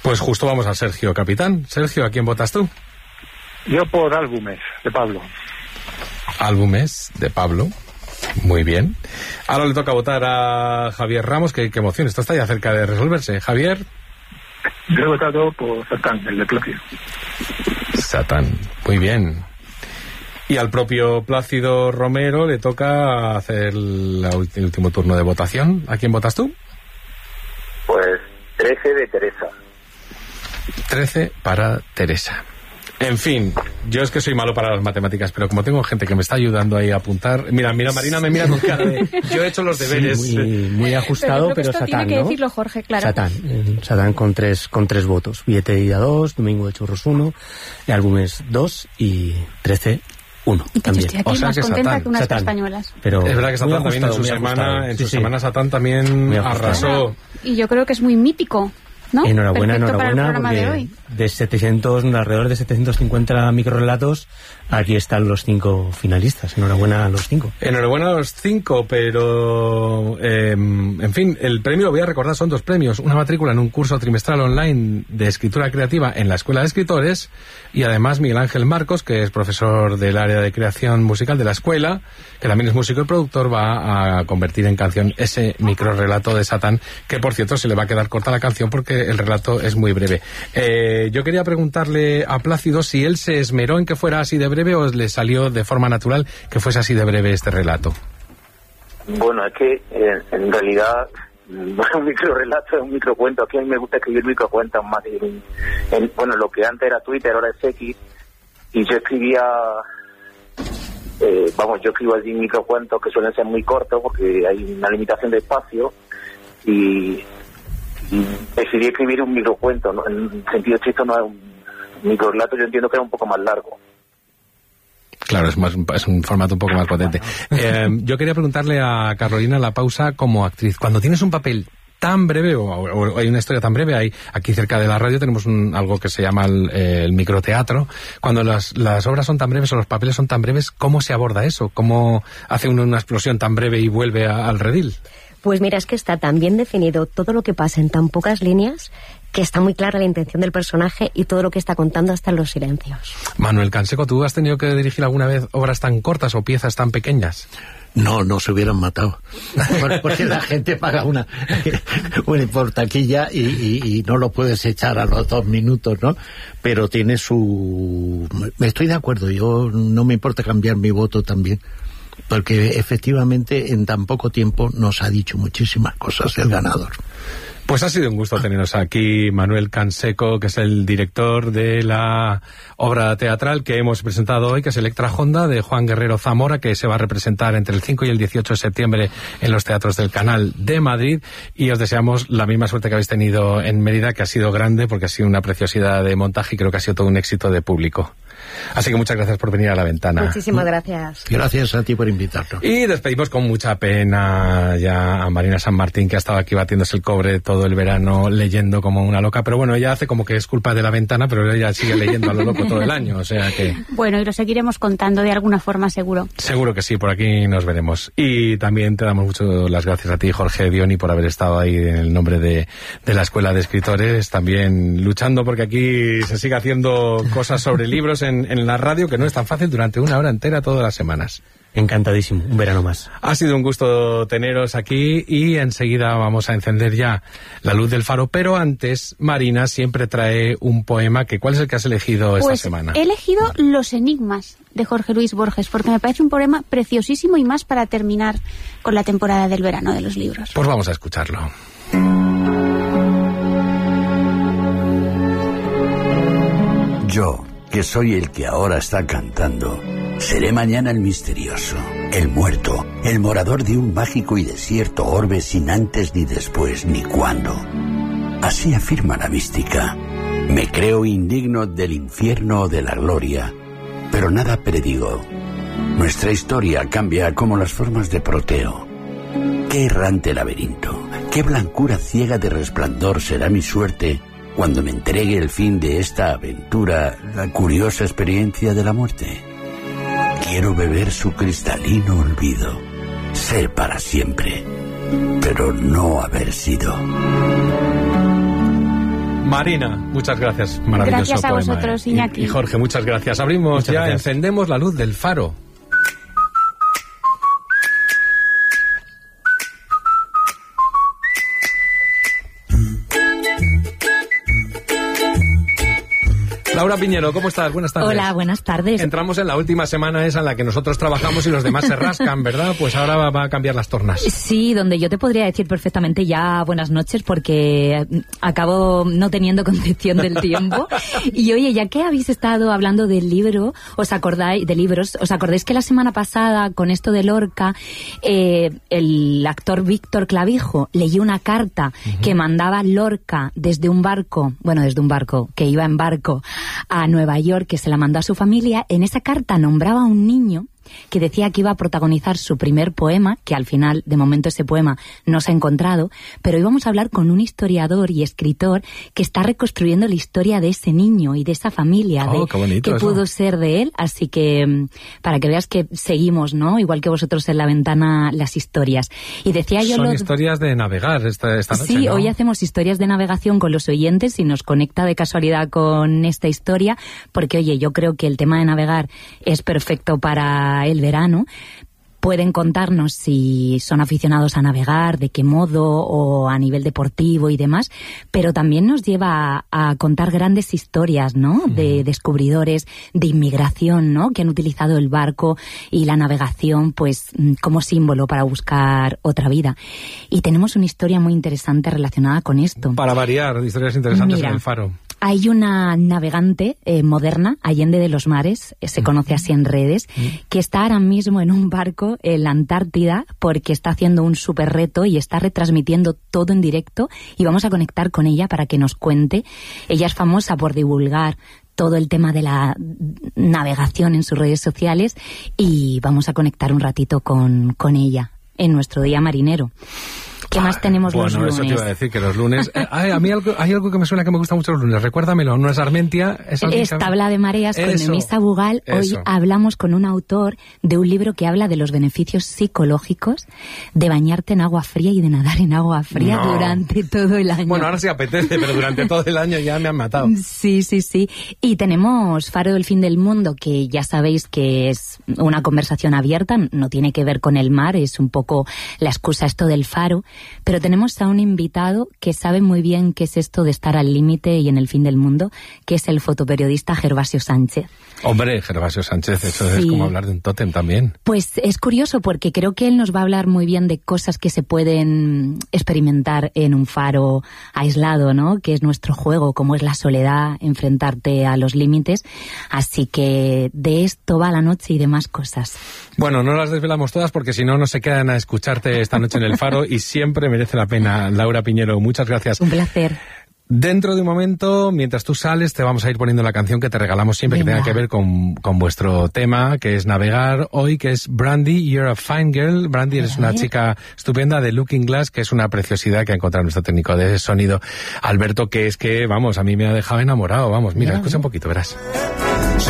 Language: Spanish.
Pues justo vamos a Sergio Capitán. Sergio, ¿a quién votas tú? Yo por Álbumes, de Pablo. Álbumes, de Pablo. Muy bien. Ahora le toca votar a Javier Ramos. Qué emoción, esto está ya cerca de resolverse. Javier. Yo he votado por Satán, el de Plácido. Satán, muy bien. Y al propio Plácido Romero le toca hacer el último turno de votación. ¿A quién votas tú? Pues 13 de Teresa. 13 para Teresa. En fin, yo es que soy malo para las matemáticas, pero como tengo gente que me está ayudando ahí a apuntar... Mira, Marina me mira con cara de... Yo he hecho los deberes. Sí, muy ajustado, pero Satán, Satán, tiene que ¿no? decirlo Jorge, claro. Satán con tres votos. Billete de ida 2, Domingo de Churros 1, Álbumes 2 y 13 1 también. Estoy aquí O sea más que contenta Satán. que unas Satán. castañuelas. Pero Es verdad que Satán también en su semana Satán también arrasó. Y yo creo que es muy mítico, ¿no? Enhorabuena, Perfecto para el programa porque de hoy. alrededor de 750 microrelatos, aquí están los 5 finalistas. Enhorabuena a los 5. Enhorabuena a los 5, pero en fin, el premio, lo voy a recordar, son 2 premios: una matrícula en un curso trimestral online de escritura creativa en la Escuela de Escritores, y además Miguel Ángel Marcos, que es profesor del área de creación musical de la escuela, que también es músico y productor, va a convertir en canción ese microrelato de Satán, que por cierto se le va a quedar corta la canción porque el relato es muy breve. Yo quería preguntarle a Plácido si él se esmeró en que fuera así de breve o le salió de forma natural que fuese así de breve este relato. Bueno, es que en realidad un microrelato es un microcuento. Aquí a mí me gusta escribir microcuentos más que bueno, lo que antes era Twitter, ahora es X, y yo escribía yo escribo allí microcuentos que suelen ser muy cortos porque hay una limitación de espacio, y decidí escribir un microcuento, ¿no? En sentido estricto no es un microrelato, yo entiendo que es un poco más largo. Claro, es un formato un poco más potente. Yo quería preguntarle a Carolina La Pausa, como actriz, cuando tienes un papel tan breve, o hay una historia tan breve, aquí cerca de la radio tenemos algo que se llama el microteatro. Cuando las obras son tan breves o los papeles son tan breves, ¿cómo se aborda eso? ¿Cómo hace uno una explosión tan breve y vuelve al redil? Pues mira, es que está tan bien definido todo lo que pasa en tan pocas líneas que está muy clara la intención del personaje y todo lo que está contando hasta en los silencios. Manuel Canseco, ¿tú has tenido que dirigir alguna vez obras tan cortas o piezas tan pequeñas? No se hubieran matado. Porque la gente paga una por taquilla y no lo puedes echar a los 2 minutos, ¿no? Pero tiene su... Estoy de acuerdo, yo no me importa cambiar mi voto también. Porque efectivamente en tan poco tiempo nos ha dicho muchísimas cosas el ganador. Pues ha sido un gusto teneros aquí, Manuel Canseco, que es el director de la obra teatral que hemos presentado hoy, que es Electra Honda, de Juan Guerrero Zamora, que se va a representar entre el 5 y el 18 de septiembre en los teatros del Canal de Madrid, y os deseamos la misma suerte que habéis tenido en Mérida, que ha sido grande, porque ha sido una preciosidad de montaje y creo que ha sido todo un éxito de público. Así que muchas gracias por venir a La Ventana. Muchísimas gracias. Gracias a ti por invitarnos. Y despedimos con mucha pena ya a Marina San Martín, que ha estado aquí batiéndose el cobre todo el verano leyendo como una loca, pero bueno, ella hace como que es culpa de La Ventana, pero ella sigue leyendo a lo loco todo el año, o sea que... Bueno, y lo seguiremos contando de alguna forma, seguro. Seguro que sí, por aquí nos veremos. Y también te damos mucho las gracias a ti, Jorge Dioni, por haber estado ahí en el nombre de la Escuela de Escritores, también luchando porque aquí se siga haciendo cosas sobre libros en la radio, que no es tan fácil durante 1 hora entera todas las semanas. Encantadísimo, un verano más. Ha sido un gusto teneros aquí y enseguida vamos a encender ya la luz del faro, pero antes Marina siempre trae un poema. ¿Cuál es el que has elegido esta semana? He elegido Los Enigmas, de Jorge Luis Borges, porque me parece un poema preciosísimo y más para terminar con la temporada del verano de los libros. Pues vamos a escucharlo. Yo, que soy el que ahora está cantando, seré mañana el misterioso, el muerto, el morador de un mágico y desierto orbe sin antes ni después ni cuándo. Así afirma la mística. Me creo indigno del infierno o de la gloria, pero nada predigo. Nuestra historia cambia como las formas de Proteo. Qué errante laberinto, qué blancura ciega de resplandor será mi suerte cuando me entregue el fin de esta aventura, la curiosa experiencia de la muerte. Quiero beber su cristalino olvido, ser para siempre, pero no haber sido. Marina, muchas gracias. Maravilloso Gracias a poema, vosotros, Iñaki. Y Jorge, muchas gracias. Abrimos Muchas ya, gracias. encendemos la luz del faro. Laura Piñero, ¿cómo estás? Buenas tardes. Hola, buenas tardes. Entramos en la última semana esa en la que nosotros trabajamos y los demás se rascan, ¿verdad? Pues ahora va a cambiar las tornas. Sí, donde yo te podría decir perfectamente ya buenas noches porque acabo no teniendo concepción del tiempo. Y oye, ya que habéis estado hablando del libro, ¿os acordáis que la semana pasada con esto de Lorca el actor Víctor Clavijo leyó una carta que mandaba Lorca desde un barco, que iba en barco a Nueva York, que se la mandó a su familia? En esa carta nombraba a un niño que decía que iba a protagonizar su primer poema, que al final, de momento, ese poema no se ha encontrado, pero íbamos a hablar con un historiador y escritor que está reconstruyendo la historia de ese niño y de esa familia, qué bonito que eso. pudo ser de él, así que para que veas que seguimos, ¿no? Igual que vosotros en La Ventana, las historias. Y decía yo... Son historias de navegar esta noche, Sí, ¿no? hoy hacemos historias de navegación con los oyentes y nos conecta de casualidad con esta historia, porque oye, yo creo que el tema de navegar es perfecto para el verano. Pueden contarnos si son aficionados a navegar, de qué modo, o a nivel deportivo y demás, pero también nos lleva a contar grandes historias, ¿no? De descubridores, de inmigración, ¿no? Que han utilizado el barco y la navegación, pues, como símbolo para buscar otra vida. Y tenemos una historia muy interesante relacionada con esto. Para variar, historias interesantes Mira, en el faro. Hay una navegante moderna, Allende de los Mares, se conoce así en redes, que está ahora mismo en un barco en la Antártida porque está haciendo un súper reto y está retransmitiendo todo en directo, y vamos a conectar con ella para que nos cuente. Ella es famosa por divulgar todo el tema de la navegación en sus redes sociales y vamos a conectar un ratito con ella en nuestro día marinero. ¿Qué más tenemos los lunes? Bueno, eso te iba a decir, que los lunes... a mí hay algo que me suena que me gusta mucho los lunes. Recuérdamelo, ¿no es Armentia? Es Tabla de Mareas con Eso, Nemisa Bugal. Hoy eso. hablamos con un autor de un libro que habla de los beneficios psicológicos de bañarte en agua fría y de nadar en agua fría No. durante todo el año. Bueno, ahora sí apetece, pero durante todo el año ya me han matado. Sí, sí, sí. Y tenemos Faro del Fin del Mundo, que ya sabéis que es una conversación abierta, no tiene que ver con el mar, es un poco la excusa esto del faro, pero tenemos a un invitado que sabe muy bien qué es esto de estar al límite y en el fin del mundo, que es el fotoperiodista Gervasio Sánchez. Hombre, Gervasio Sánchez, eso Sí. es como hablar de un tótem también. Pues es curioso porque creo que él nos va a hablar muy bien de cosas que se pueden experimentar en un faro aislado, ¿no? Que es nuestro juego, como es la soledad, enfrentarte a los límites. Así que de esto va la noche y demás cosas. Bueno, no las desvelamos todas porque si no, no se quedan a escucharte esta noche en el faro y siempre merece la pena. Laura Piñero, muchas gracias. Un placer. Dentro de un momento, mientras tú sales, te vamos a ir poniendo la canción que te regalamos siempre, Venga. que tenga que ver con vuestro tema, que es navegar hoy, que es Brandy, You're a Fine Girl. Brandy, eres una chica estupenda de Looking Glass, que es una preciosidad que ha encontrado nuestro técnico de sonido, Alberto, que es que, vamos, a mí me ha dejado enamorado. Vamos, mira, escucha un poquito, verás.